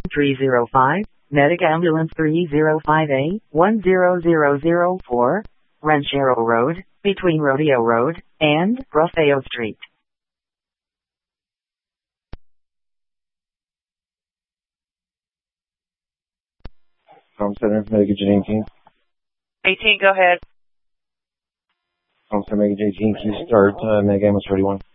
305, Medic Ambulance 305A, 10004, Ranchero Road, between Rodeo Road and Rufeo Street. Home Center, Medic Agent 18. 18, go ahead. Home Center, Medic Agent 18, can you start Medic Ambulance 31?